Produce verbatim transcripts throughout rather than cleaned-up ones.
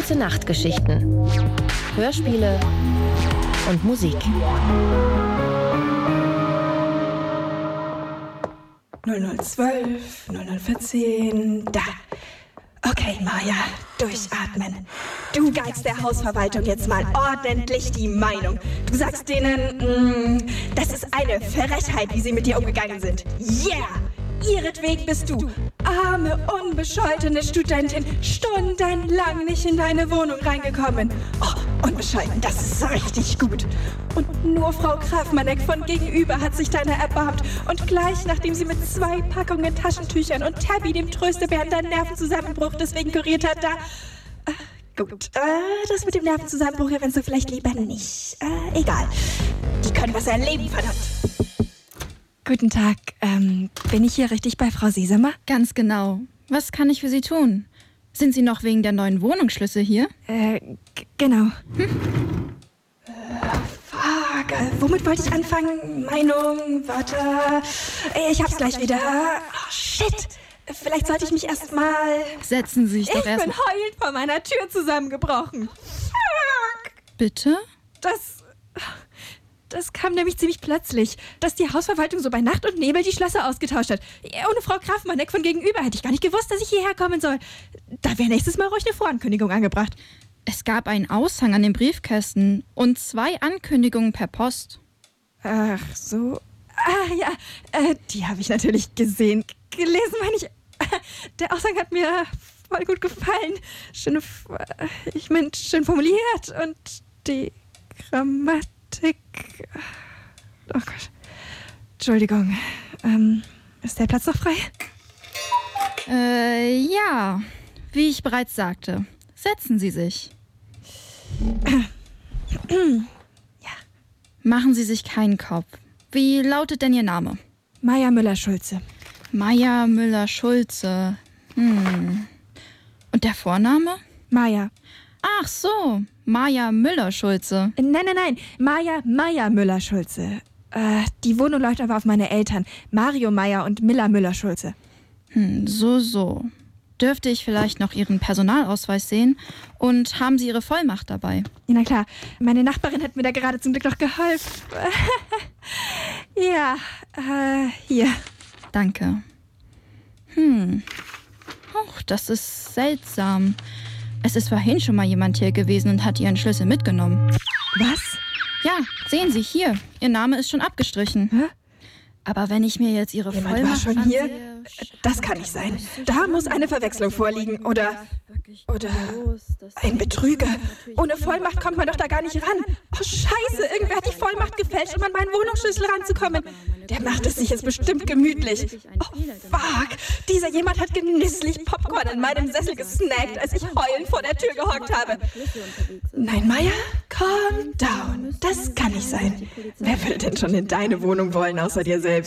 Ganze Nacht-Geschichten, Hörspiele und Musik. null null zwölf, null null vierzehn, da. Okay, Maja, durchatmen. Du geigst der Hausverwaltung jetzt mal ordentlich die Meinung. Du sagst denen, mh, das ist eine Frechheit, wie sie mit dir umgegangen sind. Yeah! Ihretwegen bist du, arme, unbescholtene Studentin, stundenlang nicht in deine Wohnung reingekommen. Oh, unbescholten, das ist richtig gut. Und nur Frau Krafmanek von gegenüber hat sich deiner erbarmt. Und gleich nachdem sie mit zwei Packungen Taschentüchern und Tabby, dem Tröstebären, deinen Nervenzusammenbruch deswegen kuriert hat, da... Äh, gut, äh, das mit dem Nervenzusammenbruch erwähnst du vielleicht lieber nicht. Äh, egal. Die können was erleben, verdammt. Guten Tag, ähm, bin ich hier richtig bei Frau Sesamer? Ganz genau. Was kann ich für Sie tun? Sind Sie noch wegen der neuen Wohnungsschlüssel hier? Äh, g- genau. Hm? Äh, fuck, äh, womit wollte ich anfangen? Meinung, Wörter... Äh, ich hab's gleich wieder. Oh, shit. Vielleicht sollte ich mich erst mal... Setzen Sie sich doch erst... Ich bin heulend vor meiner Tür zusammengebrochen. Fuck. Bitte? Das... Das kam nämlich ziemlich plötzlich, dass die Hausverwaltung so bei Nacht und Nebel die Schlösser ausgetauscht hat. Ohne Frau Krafmanek von gegenüber hätte ich gar nicht gewusst, dass ich hierher kommen soll. Da wäre nächstes Mal ruhig eine Vorankündigung angebracht. Es gab einen Aushang an den Briefkästen und zwei Ankündigungen per Post. Ach so. Ah ja, äh, die habe ich natürlich gesehen. G- gelesen meine ich. Der Aushang hat mir voll gut gefallen. Schön, ich meine, schön formuliert und die Grammatik. Oh Gott. Entschuldigung. Ähm, ist der Platz noch frei? Äh, ja. Wie ich bereits sagte. Setzen Sie sich. Ja. Machen Sie sich keinen Kopf. Wie lautet denn Ihr Name? Maja Müller-Schulze. Maja Müller-Schulze. Hm. Und der Vorname? Maja. Ach so, Maja Müller-Schulze. Nein, nein, nein. Maja Maja Müller-Schulze. Äh, die Wohnung läuft aber auf meine Eltern. Mario Meyer und Miller Müller-Schulze. Hm, so, so. Dürfte ich vielleicht noch Ihren Personalausweis sehen? Und haben Sie Ihre Vollmacht dabei? Ja, na klar. Meine Nachbarin hat mir da gerade zum Glück noch geholfen. Ja, äh, hier. Danke. Hm. Och, das ist seltsam. Es ist vorhin schon mal jemand hier gewesen und hat Ihren Schlüssel mitgenommen. Was? Ja, sehen Sie, hier. Ihr Name ist schon abgestrichen. Hä? Aber wenn ich mir jetzt Ihre Jemand Vollmacht war schon hier? ansehe, Das kann nicht sein. Da muss eine Verwechslung vorliegen. Oder, oder ein Betrüger. Ohne Vollmacht kommt man doch da gar nicht ran. Oh, scheiße, irgendwer hat die Vollmacht gefälscht, um an meinen Wohnungsschlüssel ranzukommen. Der macht es sich jetzt bestimmt gemütlich. Oh, fuck. Dieser jemand hat genüsslich Popcorn in meinem Sessel gesnackt, als ich heulend vor der Tür gehockt habe. Nein, Maya, calm down. Das kann nicht sein. Wer will denn schon in deine Wohnung wollen, außer dir selbst?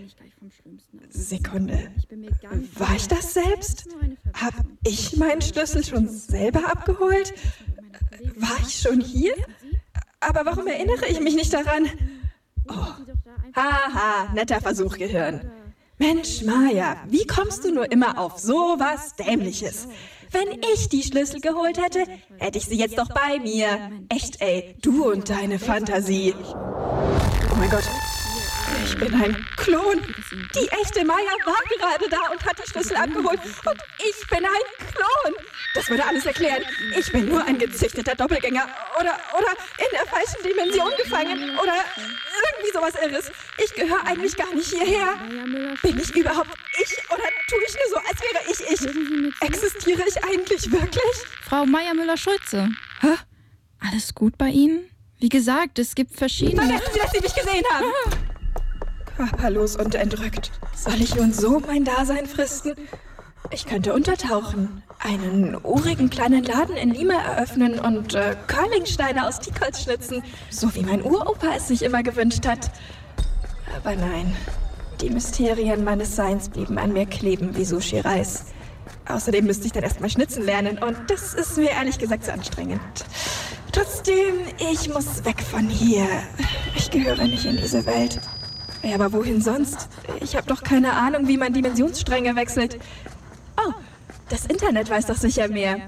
Sekunde. War ich das selbst? Hab ich meinen Schlüssel schon selber abgeholt? War ich schon hier? Aber warum erinnere ich mich nicht daran? Oh. Haha, netter Versuch, Gehirn. Mensch, Maja, wie kommst du nur immer auf sowas Dämliches? Wenn ich die Schlüssel geholt hätte, hätte ich sie jetzt doch bei mir. Echt, ey, du und deine Fantasie. Oh mein Gott. Ich bin ein Klon. Die echte Maja war gerade da und hat die Schlüssel abgeholt. Und ich bin ein Klon. Das würde alles erklären. Ich bin nur ein gezüchteter Doppelgänger. Oder, oder in der falschen Dimension gefangen. Oder irgendwie sowas Irres. Ich gehöre eigentlich gar nicht hierher. Bin ich überhaupt ich? Oder tue ich nur so, als wäre ich ich? Existiere ich eigentlich wirklich? Frau Maja Müller-Schulze. Hä? Alles gut bei Ihnen? Wie gesagt, es gibt verschiedene... Vergessen Sie, dass Sie mich gesehen haben. Körperlos und entrückt. Soll ich nun so mein Dasein fristen? Ich könnte untertauchen, einen urigen kleinen Laden in Lima eröffnen und äh, Curlingsteine aus Teakholz schnitzen, so wie mein Uropa es sich immer gewünscht hat. Aber nein, die Mysterien meines Seins blieben an mir kleben wie Sushi-Reis. Außerdem müsste ich dann erstmal schnitzen lernen und das ist mir ehrlich gesagt zu anstrengend. Trotzdem, ich muss weg von hier. Ich gehöre nicht in diese Welt. Ja, aber wohin sonst? Ich habe doch keine Ahnung, wie man Dimensionsstränge wechselt. Oh, das Internet weiß doch sicher mehr.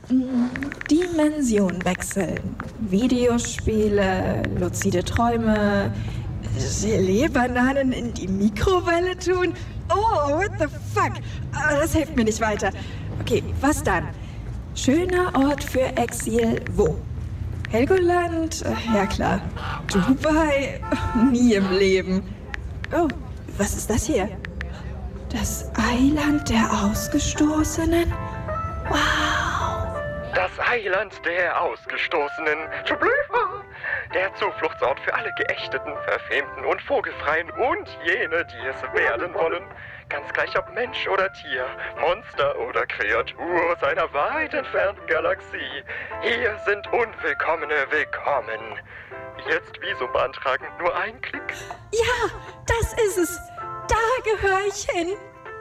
Dimension wechseln. Videospiele, luzide Träume, Gelee-Bananen in die Mikrowelle tun. Oh, what the fuck? Das hilft mir nicht weiter. Okay, was dann? Schöner Ort für Exil, wo? Helgoland? Ja klar. Dubai? Nie im Leben. Oh, was ist das hier? Das Eiland der Ausgestoßenen? Wow! Das Eiland der Ausgestoßenen. Tschublüfa! Der Zufluchtsort für alle Geächteten, Verfemten und Vogelfreien und jene, die es werden wollen. Ganz gleich ob Mensch oder Tier, Monster oder Kreatur aus einer weit entfernten Galaxie. Hier sind Unwillkommene willkommen. Jetzt Visum beantragen, nur ein Klick. Ja, das ist es. Da gehöre ich hin.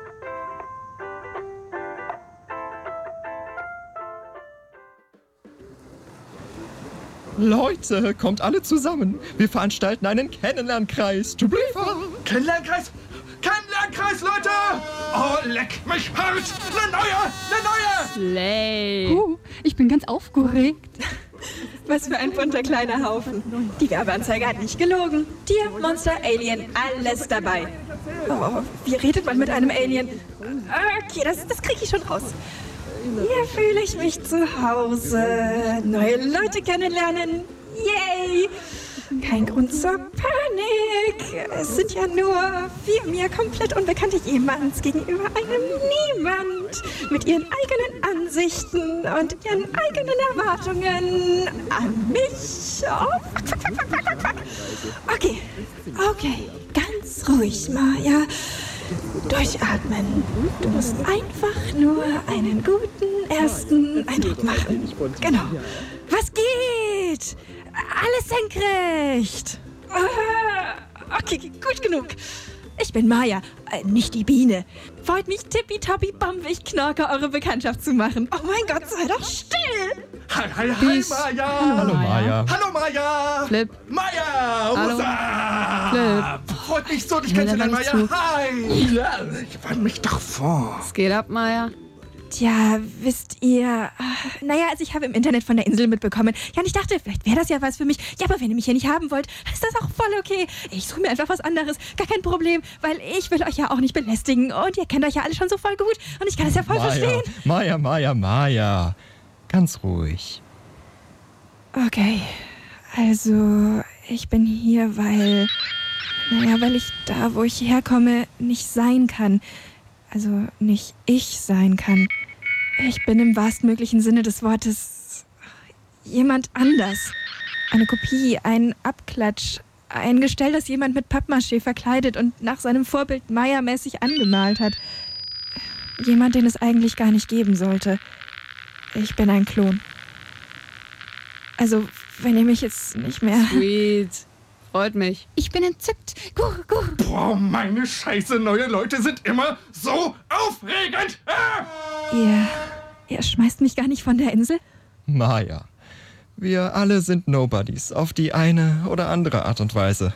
Leute, kommt alle zusammen. Wir veranstalten einen Kennenlernkreis. Kennenlernkreis? Kennenlernkreis, Leute! Oh, leck mich hart! Eine neue! Eine neue! Slay! Uh, ich bin ganz aufgeregt. Was für ein bunter kleiner Haufen. Die Werbeanzeige hat nicht gelogen. Tier, Monster, Alien, alles dabei. Oh, wie redet man mit einem Alien? Okay, das, das kriege ich schon raus. Hier fühle ich mich zu Hause. Neue Leute kennenlernen. Yay! Kein Grund zur Panik. Es sind ja nur vier mir komplett unbekannte Jemands gegenüber einem Niemand. Mit ihren eigenen Ansichten und ihren eigenen Erwartungen an mich. Oh, fuck, fuck, fuck, fuck, fuck, fuck. Okay, okay, ganz ruhig, Maya. Durchatmen. Du musst einfach nur einen guten ersten Eindruck machen. Genau. Was geht? Alles senkrecht. Okay, gut genug. Ich bin Maya, äh, nicht die Biene. Freut mich tippitoppi bombig knorke eure Bekanntschaft zu machen. Oh mein Gott, sei doch still. Hi, hi, hi, Maya! Hallo, Maya. Hallo, Maya! Flip. Maya! Hallo. What's up? Freut mich so, dich kennenzulernen, Maya. zu. Hi! Ja, ich war mich doch vor. Was geht ab, Maya? Tja, wisst ihr, äh, naja, also ich habe im Internet von der Insel mitbekommen. Ja, und ich dachte, vielleicht wäre das ja was für mich. Ja, aber wenn ihr mich hier nicht haben wollt, ist das auch voll okay. Ich suche mir einfach was anderes. Gar kein Problem, weil ich will euch ja auch nicht belästigen. Und ihr kennt euch ja alle schon so voll gut. Und ich kann es ja voll Maya, verstehen. Maya, Maya, Maya. Ganz ruhig. Okay, also ich bin hier, weil, naja, weil ich da, wo ich herkomme, nicht sein kann. Also nicht ich sein kann. Ich bin im wahrstmöglichen Sinne des Wortes jemand anders. Eine Kopie, ein Abklatsch, ein Gestell, das jemand mit Pappmaché verkleidet und nach seinem Vorbild Maya-mäßig angemalt hat. Jemand, den es eigentlich gar nicht geben sollte. Ich bin ein Klon. Also, wenn ihr mich jetzt nicht mehr... Sweet. Freut mich. Ich bin entzückt. Gur, gur. Boah, meine Scheiße, neue Leute sind immer so aufregend. Ah! Ihr, ihr schmeißt mich gar nicht von der Insel? Maya. Wir alle sind Nobodies, auf die eine oder andere Art und Weise.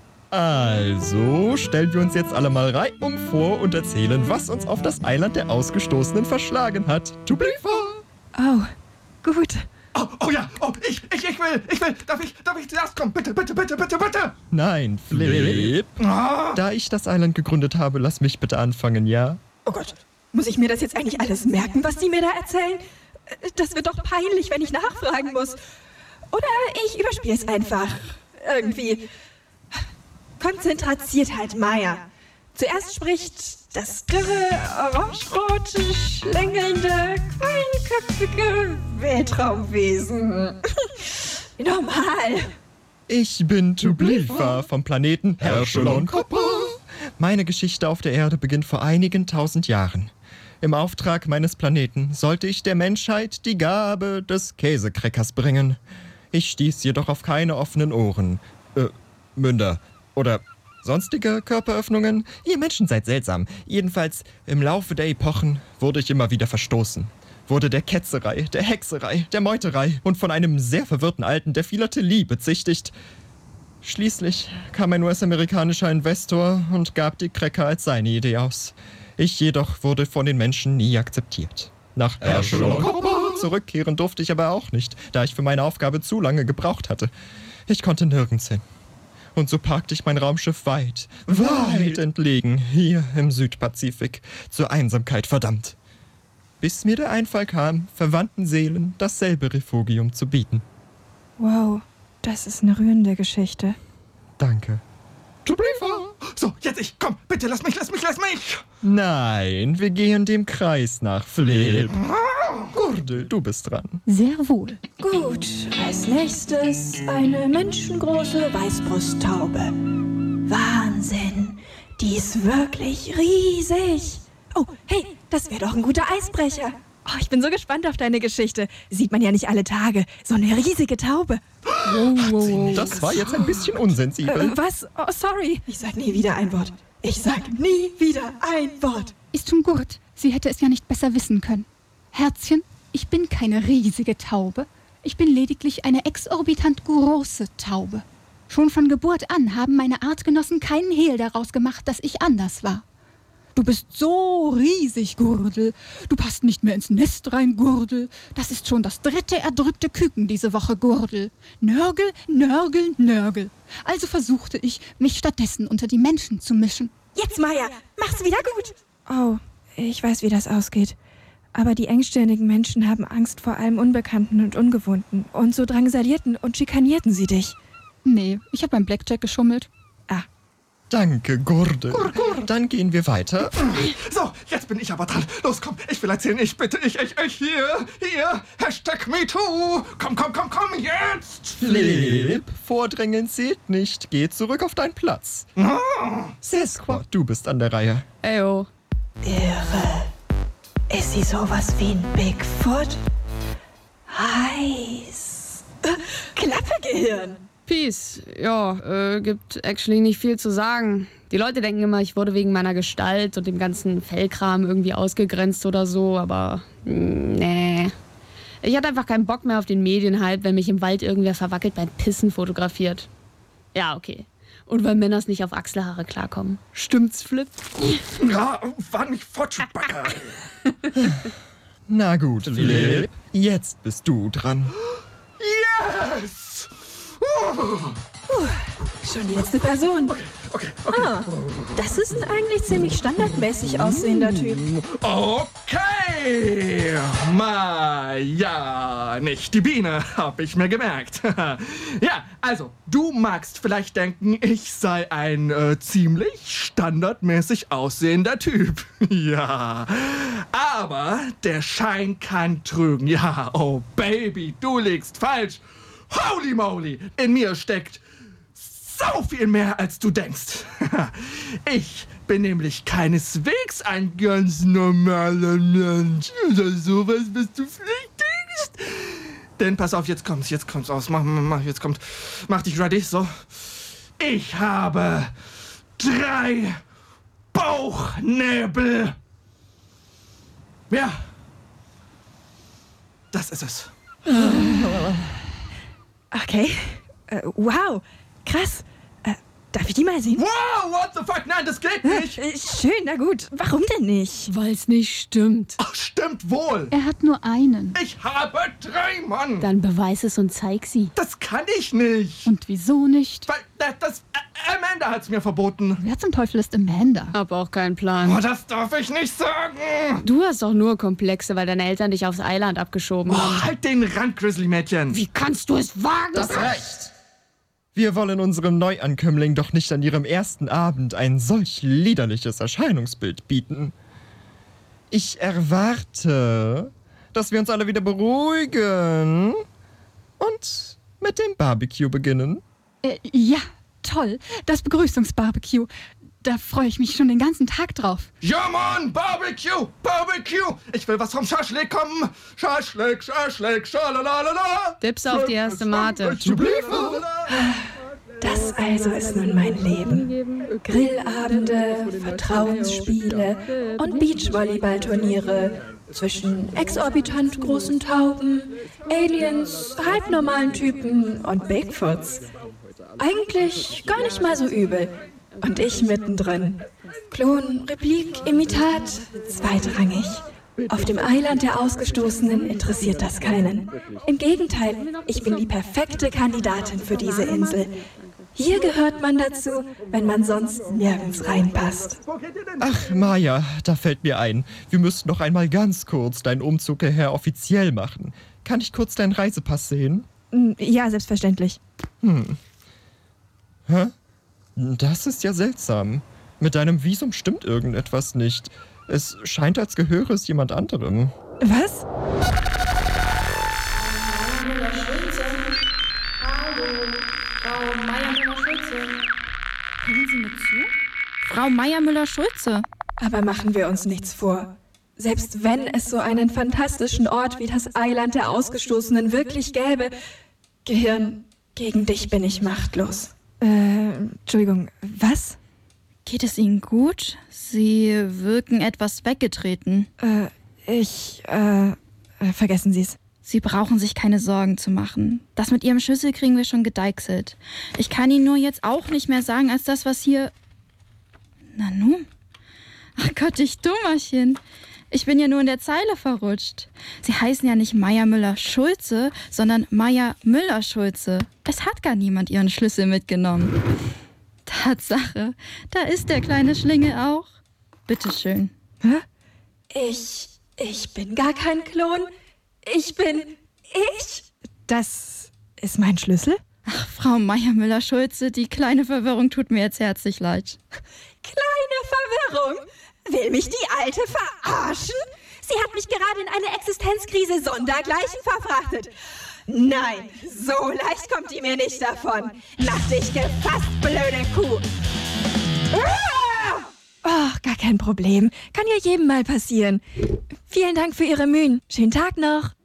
Also stellen wir uns jetzt alle mal reihum vor und erzählen, was uns auf das Eiland der Ausgestoßenen verschlagen hat. Tublifa! Oh, gut. Oh, oh ja, oh, ich, ich, ich will, ich will. Darf ich, darf ich zuerst kommen? Bitte, bitte, bitte, bitte, bitte. Nein, Flip. Ah. Da ich das Eiland gegründet habe, lass mich bitte anfangen, ja? Oh Gott, muss ich mir das jetzt eigentlich alles merken, was die mir da erzählen? Das wird doch peinlich, wenn ich nachfragen muss. Oder ich überspiele es einfach. Irgendwie. Konzentratiert Maya. Zuerst spricht das dürre, orangerote, schlängelnde, quallenköpfige Weltraumwesen. Normal. Ich bin Tublifa vom Planeten Herschelon Copper. Meine Geschichte auf der Erde beginnt vor einigen tausend Jahren. Im Auftrag meines Planeten sollte ich der Menschheit die Gabe des Käsekreckers bringen. Ich stieß jedoch auf keine offenen Ohren, äh, Münder oder sonstige Körperöffnungen. Ihr Menschen seid seltsam. Jedenfalls im Laufe der Epochen wurde ich immer wieder verstoßen. Wurde der Ketzerei, der Hexerei, der Meuterei und von einem sehr verwirrten Alten der Philatelie bezichtigt. Schließlich kam ein U S-amerikanischer Investor und gab die Cracker als seine Idee aus. Ich jedoch wurde von den Menschen nie akzeptiert. Nach Herschelon Copper Zurückkehren durfte ich aber auch nicht, da ich für meine Aufgabe zu lange gebraucht hatte. Ich konnte nirgends hin. Und so parkte ich mein Raumschiff weit, weit entlegen, hier im Südpazifik, zur Einsamkeit verdammt. Bis mir der Einfall kam, verwandten Seelen dasselbe Refugium zu bieten. Wow, das ist eine rührende Geschichte. Danke. So, jetzt ich. Komm, bitte, lass mich, lass mich, lass mich. Nein, wir gehen dem Kreis nach, Flip. Gurdel, du bist dran. Sehr wohl. Gut, als nächstes eine menschengroße Weißbrusttaube. Wahnsinn, die ist wirklich riesig. Oh, hey, das wäre doch ein guter Eisbrecher. Oh, ich bin so gespannt auf deine Geschichte. Sieht man ja nicht alle Tage. So eine riesige Taube. Wow, wow, wow. Das war jetzt ein bisschen unsensibel. Äh, was? Oh, sorry. Ich sag nie wieder ein Wort. Ich sag nie wieder ein Wort. Ist schon gut. Sie hätte es ja nicht besser wissen können. Herzchen, ich bin keine riesige Taube. Ich bin lediglich eine exorbitant große Taube. Schon von Geburt an haben meine Artgenossen keinen Hehl daraus gemacht, dass ich anders war. Du bist so riesig, Gurdel. Du passt nicht mehr ins Nest rein, Gurdel. Das ist schon das dritte erdrückte Küken diese Woche, Gurdel. Nörgel, Nörgel, Nörgel. Also versuchte ich, mich stattdessen unter die Menschen zu mischen. Jetzt, Maya, mach's wieder gut. Oh, ich weiß, wie das ausgeht. Aber die engstirnigen Menschen haben Angst vor allem Unbekannten und Ungewohnten. Und so drangsalierten und schikanierten sie dich. Nee, ich habe beim Blackjack geschummelt. Ah. Danke, Gurdel. Dann gehen wir weiter. So, jetzt bin ich aber dran. Los, komm, ich will erzählen. Ich bitte, ich, ich, ich, hier, hier. Hashtag MeToo. Komm, komm, komm, komm, jetzt. Flip, Vordrängeln zählt nicht. Geh zurück auf deinen Platz. Sasquatch, du bist an der Reihe. Eyo. Irre. Ist sie sowas wie ein Bigfoot? Heiß. Äh, Klappegehirn. Peace. Ja, äh, gibt actually nicht viel zu sagen. Die Leute denken immer, ich wurde wegen meiner Gestalt und dem ganzen Fellkram irgendwie ausgegrenzt oder so, aber mh, nee. Ich hatte einfach keinen Bock mehr auf den Medienhype, wenn mich im Wald irgendwer verwackelt beim Pissen fotografiert. Ja, okay. Und weil Männers nicht auf Achselhaare klarkommen. Stimmt's, Flip? Ja, war nicht fort, Chewbacca. Na gut, Flip. Jetzt bist du dran. Yes! Puh, schon die letzte Person. Okay, okay. Ah, das ist ein eigentlich ziemlich standardmäßig aussehender Typ. Okay. Ma, ja, nicht die Biene, hab ich mir gemerkt. Ja, also, du magst vielleicht denken, ich sei ein äh, ziemlich standardmäßig aussehender Typ. Ja, aber der Schein kann trügen. Ja, oh Baby, du liegst falsch. Holy moly, in mir steckt so viel mehr, als du denkst. Ich bin nämlich keineswegs ein ganz normaler Mensch. Oder sowas, was du vielleicht denkst. Denn pass auf, jetzt kommt's, jetzt kommt's aus. Mach, mach, jetzt kommt. Mach dich ready, so. Ich habe drei Bauchnäbel. Ja. Das ist es. Okay. Äh, wow. Krass. Äh, darf ich die mal sehen? Wow, what the fuck? Nein, das geht nicht. Äh, schön, na gut. Warum denn nicht? Weil's nicht stimmt. Ach, stimmt wohl. Er hat nur einen. Ich habe drei, Mann. Dann beweis es und zeig sie. Das kann ich nicht. Und wieso nicht? Weil das, das Amanda hat's mir verboten. Wer zum Teufel ist Amanda? Hab auch keinen Plan. Oh, das darf ich nicht sagen. Du hast doch nur Komplexe, weil deine Eltern dich aufs Eiland abgeschoben haben. Oh, halt den Rand, Grizzly-Mädchen. Wie kannst du es wagen? Das reicht. Wir wollen unserem Neuankömmling doch nicht an ihrem ersten Abend ein solch liederliches Erscheinungsbild bieten. Ich erwarte, dass wir uns alle wieder beruhigen und mit dem Barbecue beginnen. Äh, ja, toll. Das Begrüßungsbarbecue. Da freue ich mich schon den ganzen Tag drauf. Ja, Mann, Barbecue, Barbecue. Ich will was vom Schaschlik kommen. Schaschlik, Schaschlik, schalalala. Dips auf die erste Mate. Das also ist nun mein Leben. Grillabende, Vertrauensspiele und Beachvolleyballturniere zwischen exorbitant großen Tauben, Aliens, halbnormalen Typen und Bigfoots. Eigentlich gar nicht mal so übel. Und ich mittendrin. Klon, Replik, Imitat, zweitrangig. Auf dem Eiland der Ausgestoßenen interessiert das keinen. Im Gegenteil, ich bin die perfekte Kandidatin für diese Insel. Hier gehört man dazu, wenn man sonst nirgends reinpasst. Ach, Maya, da fällt mir ein. Wir müssten noch einmal ganz kurz deinen Umzug hierher offiziell machen. Kann ich kurz deinen Reisepass sehen? Ja, selbstverständlich. Hm. Hä? Das ist ja seltsam. Mit deinem Visum stimmt irgendetwas nicht. Es scheint, als gehöre es jemand anderem. Was? Frau Meier-Müller-Schulze. Hören Sie mir zu? Frau Meier-Müller-Schulze. Aber machen wir uns nichts vor. Selbst wenn es so einen fantastischen Ort wie das Eiland der Ausgestoßenen wirklich gäbe, Gehirn, gegen dich bin ich machtlos. Äh, Entschuldigung, was? Geht es Ihnen gut? Sie wirken etwas weggetreten. Äh, ich, äh, äh vergessen Sie es. Sie brauchen sich keine Sorgen zu machen. Das mit Ihrem Schlüssel kriegen wir schon gedeichselt. Ich kann Ihnen nur jetzt auch nicht mehr sagen, als das, was hier... Nanu? Ach Gott, ich Dummerchen. Ich bin ja nur in der Zeile verrutscht. Sie heißen ja nicht Meier-Müller-Schulze, sondern Meier-Müller-Schulze. Es hat gar niemand Ihren Schlüssel mitgenommen. Tatsache, da ist der kleine Schlingel auch. Bitteschön. Hä? Ich, ich bin gar kein Klon. Ich bin ich. Das ist mein Schlüssel? Ach, Frau Meier-Müller-Schulze, die kleine Verwirrung tut mir jetzt herzlich leid. Kleine Verwirrung? Will mich die Alte verarschen? Sie hat mich gerade in eine Existenzkrise sondergleichen verfrachtet. Nein, so leicht kommt die mir nicht davon. Mach dich gefasst, blöde Kuh. Ach, gar kein Problem. Kann ja jedem mal passieren. Vielen Dank für Ihre Mühen. Schönen Tag noch.